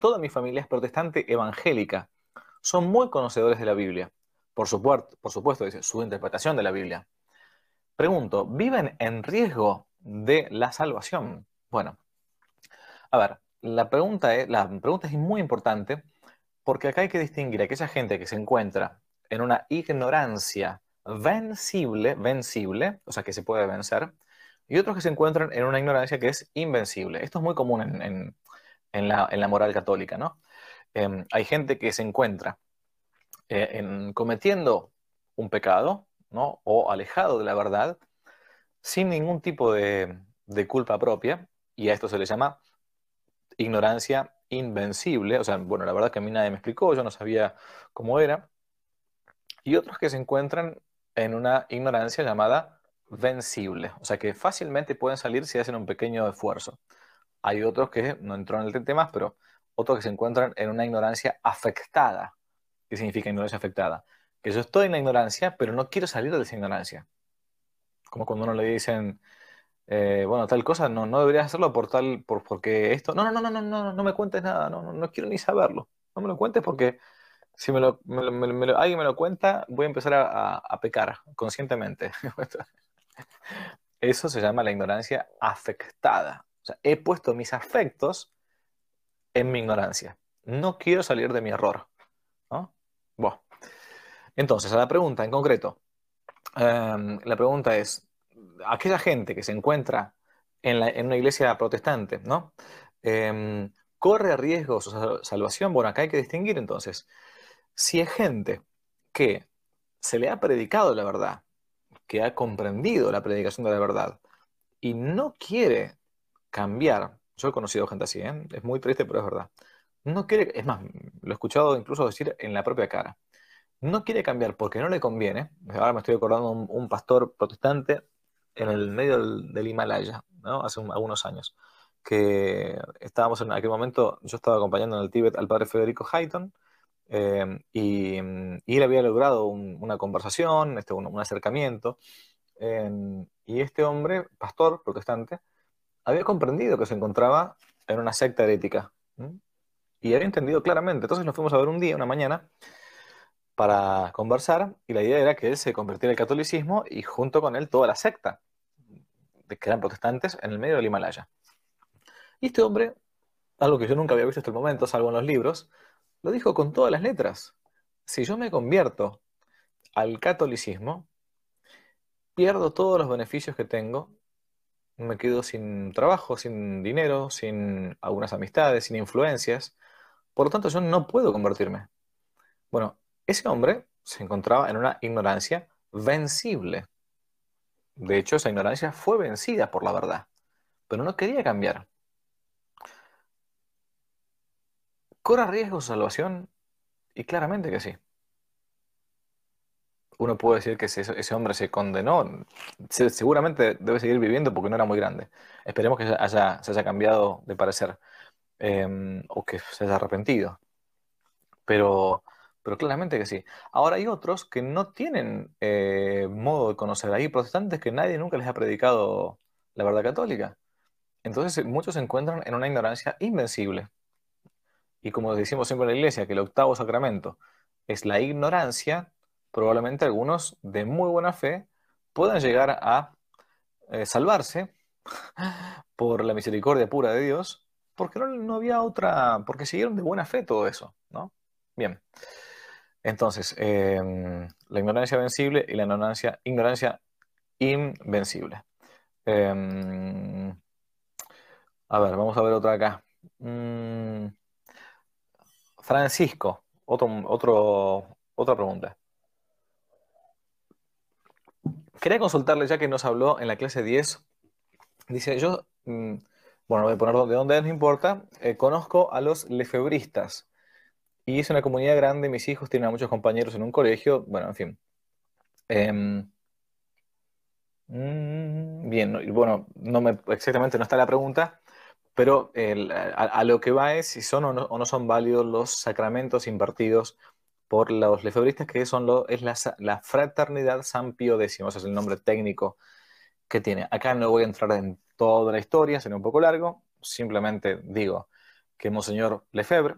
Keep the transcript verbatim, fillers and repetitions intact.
toda mi familia es protestante evangélica. Son muy conocedores de la Biblia. Por supuesto, por supuesto, dice, su interpretación de la Biblia. Pregunto, ¿viven en riesgo de la salvación? Bueno, a ver, la pregunta es, la pregunta es muy importante porque acá hay que distinguir a aquella gente que se encuentra en una ignorancia vencible, vencible, o sea, que se puede vencer, y otros que se encuentran en una ignorancia que es invencible. Esto es muy común en, en- en la, en la moral católica, ¿no? Em, hay gente que se encuentra eh, en, cometiendo un pecado, ¿no? O alejado de la verdad, sin ningún tipo de, de culpa propia, y a esto se le llama ignorancia invencible. O sea, bueno, la verdad que a mí nadie me explicó, yo no sabía cómo era. Y otros que se encuentran en una ignorancia llamada vencible, o sea que fácilmente pueden salir si hacen un pequeño esfuerzo. Hay otros que no entró en el tema, pero otros que se encuentran en una ignorancia afectada. ¿Qué significa ignorancia afectada? Que yo estoy en la ignorancia, pero no quiero salir de esa ignorancia. Como cuando uno le dicen, eh, bueno, tal cosa, no, no deberías hacerlo por tal, por, porque esto, no, no, no, no, no, no, no me cuentes nada, no, no, no quiero ni saberlo. No me lo cuentes porque si me lo, me lo- me lo- me lo- alguien me lo cuenta, voy a empezar a, a- a pecar conscientemente. Eso se llama la ignorancia afectada. O sea, he puesto mis afectos en mi ignorancia. No quiero salir de mi error, ¿no? Bueno, entonces, a la pregunta en concreto. Eh, la pregunta es, aquella gente que se encuentra en, la- en una iglesia protestante, ¿no? Eh, ¿corre riesgo su sal- salvación? Bueno, acá hay que distinguir entonces. Si es gente que se le ha predicado la verdad, que ha comprendido la predicación de la verdad y no quiere cambiar, yo he conocido gente así, ¿eh? Es muy triste, pero es verdad. No quiere, es más, lo he escuchado incluso decir en la propia cara. No quiere cambiar porque no le conviene. Ahora me estoy acordando de un, un pastor protestante en el medio del, del Himalaya, ¿no? Hace un- algunos años, que estábamos en aquel momento, yo estaba acompañando en el Tíbet al padre Federico Hayton, eh, y, y él había logrado un- una conversación, este, un, un acercamiento, eh, y este hombre, pastor protestante, había comprendido que se encontraba en una secta herética, ¿m? Y había entendido claramente. Entonces nos fuimos a ver un día, una mañana, para conversar, y la idea era que él se convirtiera al catolicismo y junto con él toda la secta, de que eran protestantes en el medio del Himalaya. Y este hombre, algo que yo nunca había visto hasta el momento, salvo en los libros, lo dijo con todas las letras. Si yo me convierto al catolicismo, pierdo todos los beneficios que tengo, me quedo sin trabajo, sin dinero, sin algunas amistades, sin influencias. Por lo tanto, yo no puedo convertirme. Bueno, ese hombre se encontraba en una ignorancia vencible. De hecho, esa ignorancia fue vencida por la verdad, pero no quería cambiar. ¿Corre riesgo su salvación? Y claramente que sí. Uno puede decir que ese, ese hombre se condenó, se- seguramente debe seguir viviendo porque no era muy grande. Esperemos que haya, se haya cambiado de parecer, eh, o que se haya arrepentido. Pero, pero claramente que sí. Ahora hay otros que no tienen eh, modo de conocer. Hay protestantes que nadie nunca les ha predicado la verdad católica. Entonces muchos se encuentran en una ignorancia invencible. Y como decimos siempre en la iglesia, que el octavo sacramento es la ignorancia, probablemente algunos de muy buena fe puedan llegar a eh, salvarse por la misericordia pura de Dios, porque no, no había otra, porque siguieron de buena fe todo eso, ¿no? Bien, entonces, eh, la ignorancia vencible y la ignorancia, ignorancia invencible. Eh, a ver, vamos a ver otra acá. Mm, Francisco, otro, otro, otra pregunta. Quería consultarle, ya que nos habló en la clase diez. Dice, yo, mm, bueno, voy a poner de dónde es, no importa, eh, conozco a los lefebristas y es una comunidad grande, mis hijos tienen a muchos compañeros en un colegio, bueno, en fin. Em, mm, bien, no- y bueno, no me, exactamente no está la pregunta, pero el- a, a lo que va es si son o no, o no son válidos los sacramentos impartidos por los lefebristas, que son lo, es la, sa- la Fraternidad San Pío X, ese es el nombre técnico que tiene. Acá no voy a entrar en toda la historia, será un poco largo, simplemente digo que Monseñor Lefebvre